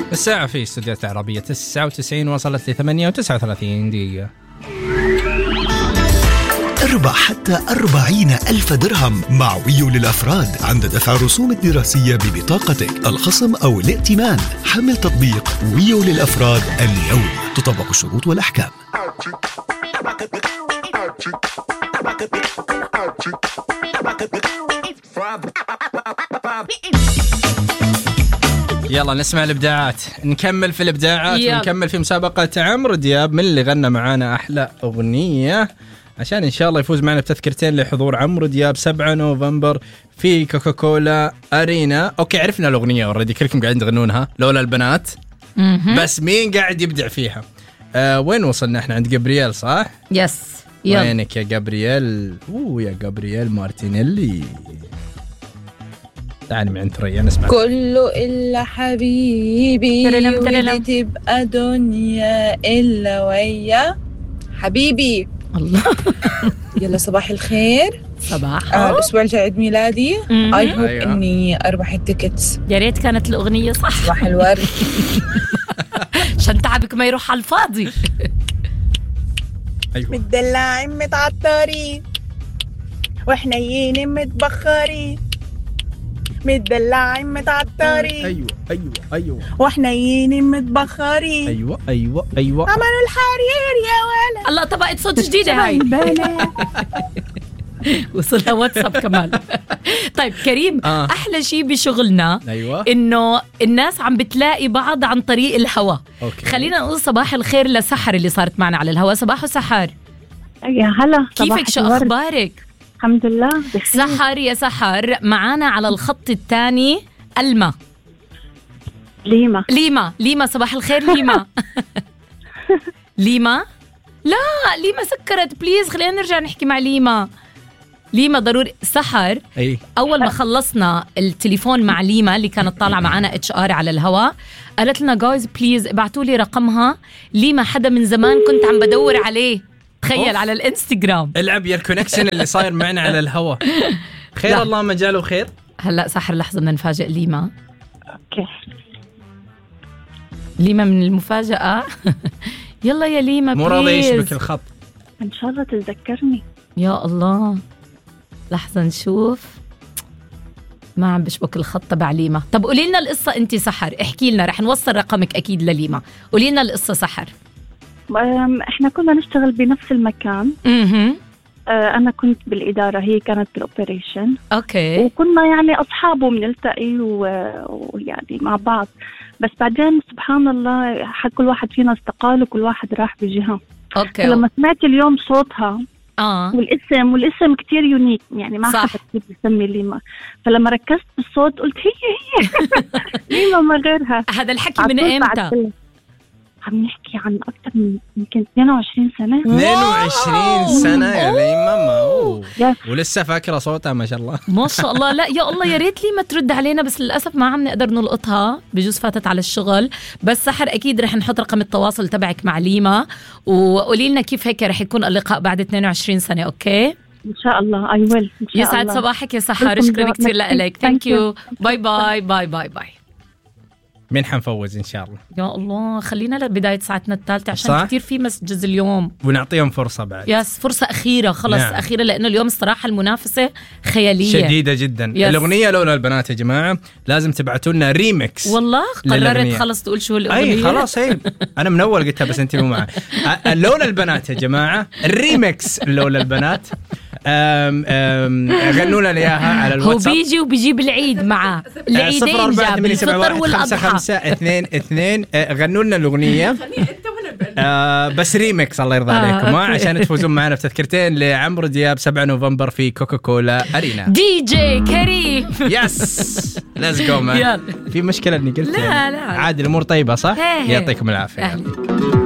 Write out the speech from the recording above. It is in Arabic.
الساعة في استوديوهات العربية 99 وصلت ل 38 دقيقة. اربح حتى 40,000 درهم مع ويو للأفراد عند دفع رسوم الدراسية ببطاقتك، الخصم أو الائتمان. حمل تطبيق ويو للأفراد اليوم، تطبق الشروط والأحكام. يلا نسمع الإبداعات، نكمل في الإبداعات ونكمل في مسابقة عمرو دياب من اللي غنى معانا أحلى أغنية، عشان إن شاء الله يفوز معنا بتذكرتين لحضور عمرو دياب 7 نوفمبر في كوكاكولا أرينا. أوكي عرفنا الأغنية أوريدي، كلكم قاعدين تغنونها، لولا البنات. بس مين قاعد يبدع فيها؟ وين وصلنا احنا؟ عند جابرييل صح؟ يس. وينك يا جابرييل؟ يا جابرييل مارتينيلي. تعالي معي ثريا نسمع. كله إلا حبيبي ودي تبقى دنيا إلا ويا حبيبي. الله. يلا صباح الخير. صباح. الأسبوع الجاي عيد ميلادي. I hope إني أربح التيكتس. يا ريت كانت الأغنية صح. صباح الورد. عشان تعبك ما يروح على الفاضي. أيوة. متدلعين متعطرين وحنيين متبخرين، متدلعين متعطرين. أيوة أيوة أيوة. وحنيين متبخرين. أيوة أيوة أيوة. عملوا الحرير يا ولد. الله طبقت صوت جديدة هاي. وصلها واتساب كمان. طيب كريم، أحلى شيء بشغلنا أيوة. إنه الناس عم بتلاقي بعض عن طريق الهوا. خلينا نقول صباح الخير لسحر اللي صارت معنا على الهوا. صباح سحر. يا هلا. كيفك؟ شو أخبارك؟ الحمد لله بخير. سحر يا سحر، معانا على الخط الثاني ألما. ليما صباح الخير ليما. ليما؟ لا ليما سكرت، بليز خلينا نرجع نحكي مع ليما ضروري. سحر أول ما خلصنا التليفون مع ليما اللي كانت طالعة معنا HR على الهواء، قالت لنا جايز بليز ابعتوا لي رقمها. ليما حدا من زمان كنت عم بدور عليه، تخيل على الانستغرام. العب يا الكونكشن اللي صاير معنا على الهواء. خير لا. الله مجاله خير. هلا سحر لحظة بدنا نفاجئ ليما. اوكي ليما من المفاجأة. يلا يا ليما مو راضي يشبك الخط. ان شاء الله تتذكرني. يا الله لحظة نشوف. ما عم بشبك الخط تبع ليما. طب قولي لنا القصة انت سحر، احكي لنا، رح نوصل رقمك اكيد لليما. قولي لنا القصة سحر. احنا كنا نشتغل بنفس المكان. انا كنت بالاداره، هي كانت بالاوبريشن. اوكي. وكنا يعني اصحاب وبنلتقي ويعني مع بعض، بس بعدين سبحان الله كل واحد فينا استقال وكل واحد راح بجهه. اوكي. لما سمعت اليوم صوتها والاسم كتير يونيك، يعني ما حدا كتير بيسمي ليما، فلما ركزت بالصوت قلت هي ليما ما غيرها. هذا الحكي من امتى؟ عم نحكي عن أكثر من يمكن 22 سنة. 22 سنة يا ليما. ولسه فاكرة صوتها ما شاء الله. ما شاء الله. لا يا الله يا ريت ليما ترد علينا، بس للأسف ما عم نقدر نلقطها، بجوز فاتت على الشغل. بس سحر أكيد رح نحط رقم التواصل تبعك مع ليما، وقولي لنا كيف هيك رح يكون اللقاء بعد 22 سنة. أوكي إن شاء الله. I will إن شاء يسعد الله. صباحك يا سحر، شكرا كثير لك. Thank you. باي باي باي باي باي. مين حنفوز إن شاء الله؟ يا الله خلينا لبداية ساعتنا الثالثة عشان كتير في مسجز اليوم، ونعطيهم فرصة بعد. يس فرصة أخيرة خلص. نعم. أخيرة، لأنه اليوم الصراحة المنافسة خيالية شديدة جدا. يس. الأغنية لولا البنات يا جماعة لازم تبعتوا لنا ريميكس. والله قررت خلص تقول شو الأغنية. أي خلاص أنا من أول قلتها بس أنت مو معي. لولا البنات يا جماعة الريميكس لولا البنات. غنونا لياها على الواتساب. هو بيجي وبيجيب العيد معه، العيدين جاب الفطر والأضحى. 552 غنوا لنا الأغنية بس ريميكس الله يرضى عليكم عشان تفوزون معنا بتذكرتين لعمرو دياب 7 نوفمبر في كوكاكولا أرينا. دي جي كريم. يس ليتس جو مان. في مشكلة اني قلت لا عادي الأمور طيبة صح؟ يعطيكم العافية.